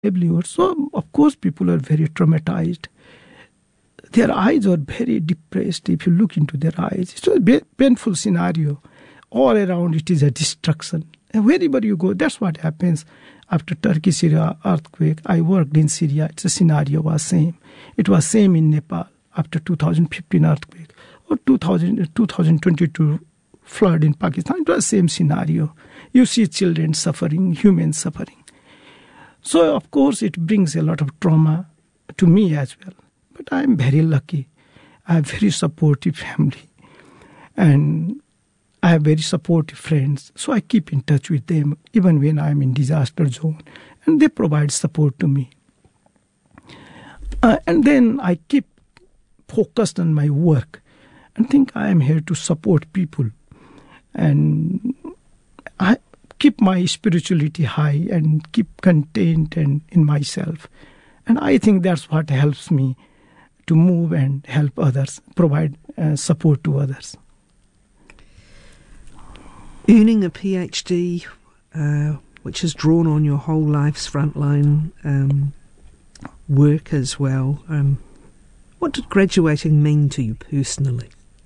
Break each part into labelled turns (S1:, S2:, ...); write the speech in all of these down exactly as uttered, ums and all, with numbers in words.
S1: livelihood. So, of course, people are very traumatized. Their eyes are very depressed. If you look into their eyes, it's a very painful scenario. All around it is a destruction. And wherever you go, that's what happens. After Turkey, Syria earthquake, I worked in Syria. It's a scenario was same. It was same in Nepal after two thousand fifteen earthquake or two thousand, two thousand twenty-two flood in Pakistan. It was same scenario. You see children suffering, humans suffering. So, of course, it brings a lot of trauma to me as well. But I am very lucky. I have very supportive family. And I have very supportive friends. So I keep in touch with them even when I am in disaster zone. And they provide support to me. Uh, and then I keep focused on my work and think I am here to support people. And I keep my spirituality high and keep content and in myself. And I think that's what helps me to move and help others, provide uh, support to others.
S2: Earning a PhD, uh, which has drawn on your whole life's frontline um, work as well, um, what did graduating mean to you personally?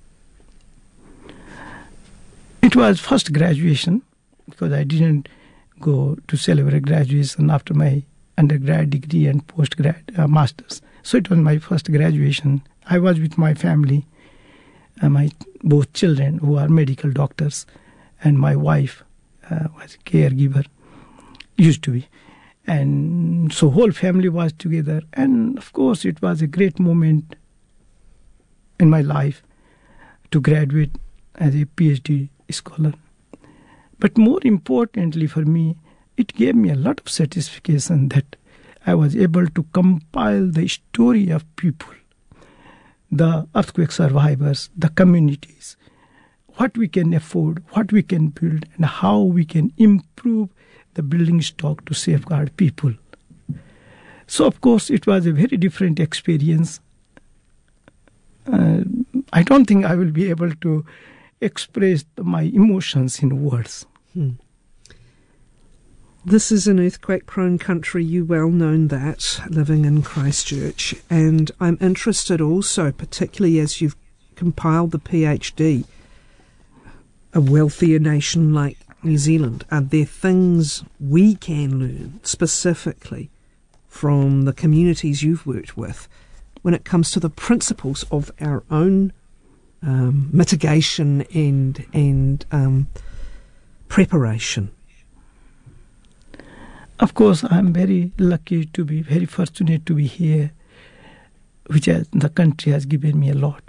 S1: It was first graduation, because I didn't go to celebrate graduation after my undergrad degree and postgrad uh, master's. So it was my first graduation. I was with my family, uh, my both children who are medical doctors, and my wife uh, was a caregiver, used to be. And so whole family was together. And of course it was a great moment in my life to graduate as a PhD scholar. But more importantly for me, it gave me a lot of satisfaction that I was able to compile the story of people, the earthquake survivors, the communities, what we can afford, what we can build, and how we can improve the building stock to safeguard people. So, of course, it was a very different experience. Uh, I don't think I will be able to express my emotions in words.
S2: Hmm. This is an earthquake-prone country, you well know that, living in Christchurch. And I'm interested also, particularly as you've compiled the PhD, a wealthier nation like New Zealand, are there things we can learn specifically from the communities you've worked with when it comes to the principles of our own um, mitigation and, and um, preparation?
S1: Of course, I'm very lucky to be, very fortunate to be here, which has, the country has given me a lot.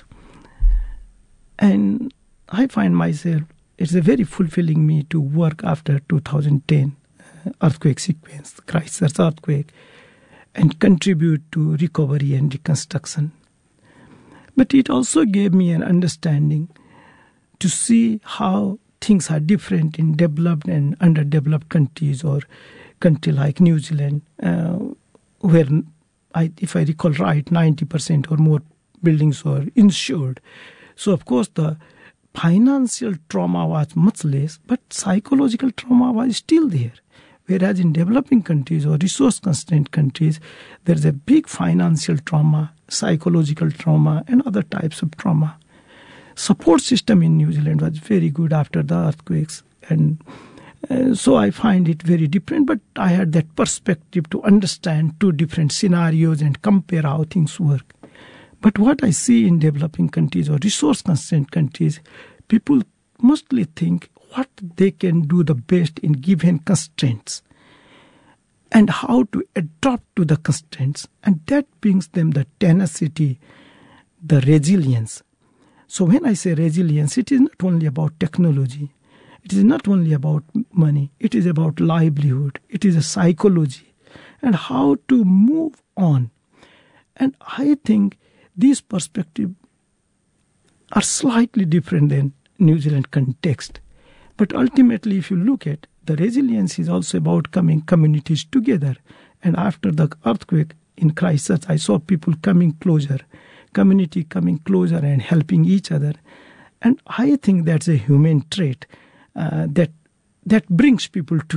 S1: And I find myself, it's a very fulfilling me to work after two thousand ten uh, earthquake sequence, Christchurch earthquake, and contribute to recovery and reconstruction. But it also gave me an understanding to see how things are different in developed and underdeveloped countries, or country like New Zealand, uh, where, I, if I recall right, ninety percent or more buildings were insured. So, of course, the financial trauma was much less, but psychological trauma was still there. Whereas in developing countries or resource-constrained countries, there's a big financial trauma, psychological trauma, and other types of trauma. Support system in New Zealand was very good after the earthquakes, and uh, so I find it very different, but I had that perspective to understand two different scenarios and compare how things work. But what I see in developing countries or resource-constrained countries, people mostly think what they can do the best in given constraints and how to adapt to the constraints. And that brings them the tenacity, the resilience. So when I say resilience, it is not only about technology. It is not only about money. It is about livelihood. It is a psychology and how to move on. And I think these perspectives are slightly different than New Zealand context. But ultimately, if you look at, the resilience is also about coming communities together. And after the earthquake in Christchurch, I saw people coming closer, community coming closer and helping each other. And I think that's a human trait uh, that that brings people together.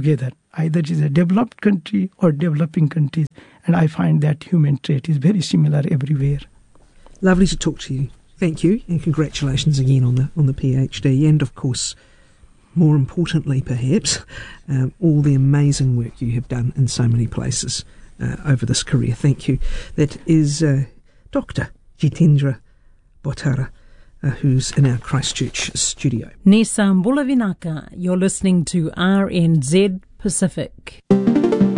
S1: Either it is a developed country or developing countries. And I find that human trait is very similar everywhere.
S2: Lovely to talk to you. Thank you, and congratulations again on the on the PhD, and of course, more importantly perhaps, um, all the amazing work you have done in so many places uh, over this career. Thank you. That is uh, Doctor Jitendra Botara, uh, who's in our Christchurch studio.
S3: Nisa Mbulavinaka, you're listening to R N Z Pacific.